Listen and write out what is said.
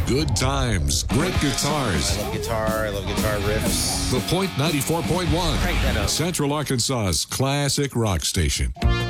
Good times, great guitars. I love guitar. I love guitar riffs. The Point 94.1. Crank that up. Central Arkansas's classic rock station.